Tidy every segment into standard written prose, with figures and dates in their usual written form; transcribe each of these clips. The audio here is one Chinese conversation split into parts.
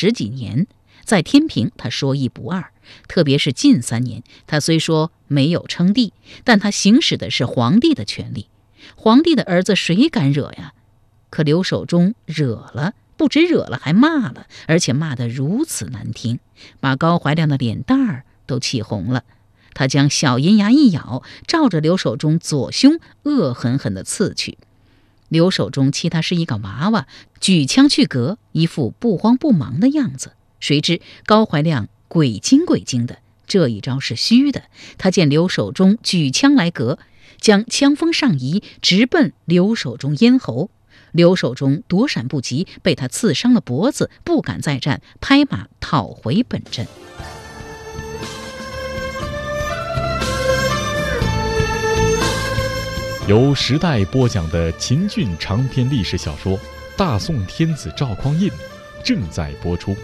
10几年，在天平他说一不二。特别是近3年，他虽说没有称帝，但他行使的是皇帝的权利。皇帝的儿子谁敢惹呀？可刘守忠惹了，不止惹了，还骂了，而且骂得如此难听，把高怀亮的脸蛋儿都气红了。他将小银牙一咬，照着刘守忠左胸恶狠狠地刺去。刘守忠欺他是一个娃娃，举枪去革，一副不慌不忙的样子。谁知高怀亮鬼精鬼精的，这一招是虚的。他见刘守忠举枪来革，将枪锋上移，直奔刘守忠咽喉。刘守忠躲闪不及，被他刺伤了脖子，不敢再战，拍马讨回本阵。 由时代播讲的秦俊长篇历史小说《大宋天子赵匡胤》正在播出。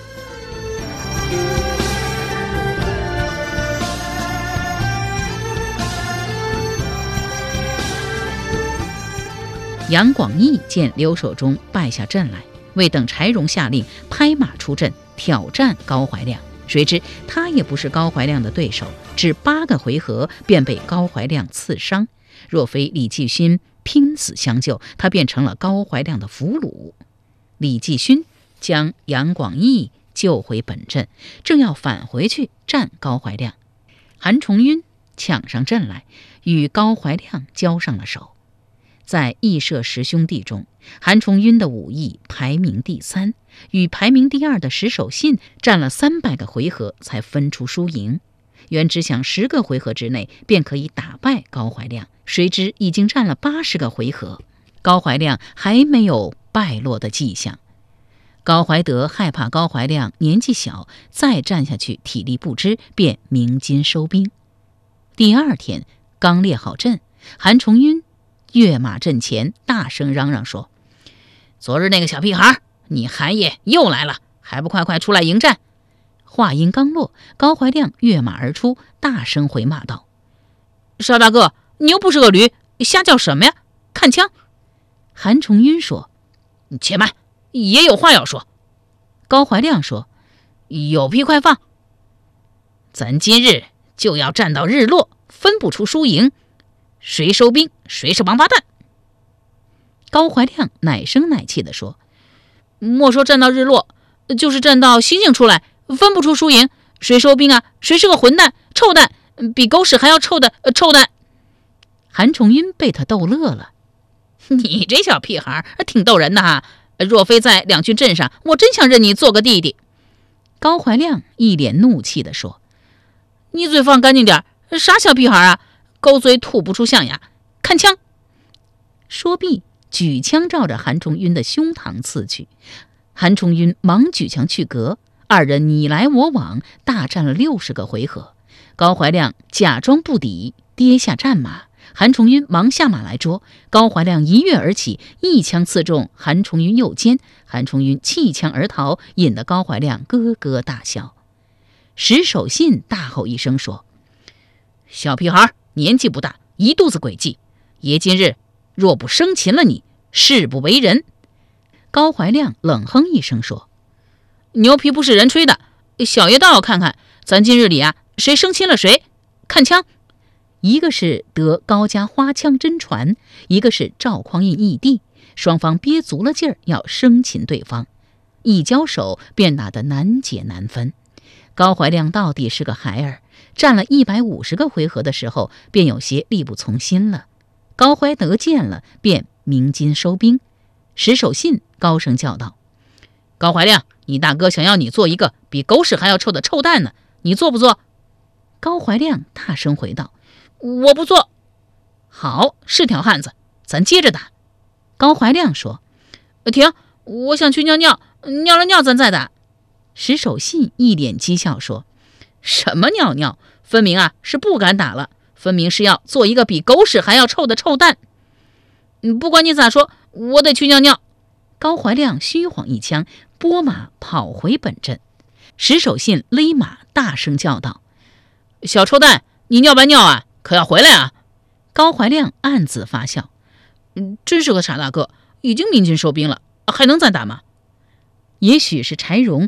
杨广义见刘守忠败下阵来，未等柴荣下令，拍马出阵挑战高怀亮。谁知他也不是高怀亮的对手，只8个回合便被高怀亮刺伤。若非李继勋拼死相救，他便成了高怀亮的俘虏。李继勋将杨广义救回本阵，正要返回去战高怀亮，韩重晕抢上阵来，与高怀亮交上了手。在义社10兄弟中，韩重晕的武艺排名第3，与排名第2的石守信战了300个回合才分出输赢。原只想10个回合之内便可以打败高怀亮，谁知已经战了80个回合，高怀亮还没有败落的迹象。高怀德害怕高怀亮年纪小，再战下去体力不支，便鸣金收兵。第2天刚列好阵，韩重晕跃马阵前，大声嚷嚷说：“昨日那个小屁孩，你韩爷又来了，还不快快出来迎战！”话音刚落，高怀亮跃马而出，大声回骂道：“邵大哥，你又不是个驴，瞎叫什么呀？看枪！”韩重晕说：“且慢，也有话要说。”高怀亮说：“有屁快放！咱今日就要战到日落，分不出输赢，谁收兵谁是王八蛋。”高怀亮奶声奶气地说：“莫说战到日落，就是战到星星出来，分不出输赢，谁收兵啊？谁是个混蛋、臭蛋，比狗屎还要臭的臭蛋！”韩重晕被他逗乐了：“你这小屁孩挺逗人的哈！若非在两军阵上，我真想认你做个弟弟。”高怀亮一脸怒气地说：“你嘴放干净点，啥小屁孩啊？狗嘴吐不出象牙，看枪！”说毕，举枪照着韩重晕的胸膛刺去。韩重晕忙举枪去革，二人你来我往，大战了60个回合。高怀亮假装不敌，跌下战马。韩重晕忙下马来捉，高怀亮一跃而起，一枪刺中韩重晕右肩，韩重晕弃枪而逃，引得高怀亮咯咯大笑。石守信大吼一声说：“小屁孩，年纪不大，一肚子诡计，爷今日若不生擒了你，誓不为人。”高怀亮冷哼一声说：“牛皮不是人吹的，小爷倒要看看咱今日里啊，谁生擒了谁。看枪！”一个是得高家花枪真传，一个是赵匡胤义弟，双方憋足了劲儿要生擒对方，一交手便打得难解难分。高怀亮到底是个孩儿，战了150个回合的时候，便有些力不从心了。高怀德见了，便鸣金收兵。石守信高声叫道：“高怀亮，你大哥想要你做一个比狗屎还要臭的臭蛋呢，你做不做？”高怀亮大声回道：“我不做。”“好，是条汉子，咱接着打。”高怀亮说：“停，我想去尿尿，尿了尿咱再打。”石守信一脸讥笑说：“什么尿尿？分明啊是不敢打了，分明是要做一个比狗屎还要臭的臭蛋。不管你咋说，我得去尿尿。”高怀亮虚晃一枪，拨马跑回本阵。石守信勒马大声叫道：“小臭蛋，你尿白尿啊？可要回来啊！”高怀亮暗自发笑：“真是个傻大个，已经鸣金收兵了，还能再打吗？”也许是柴荣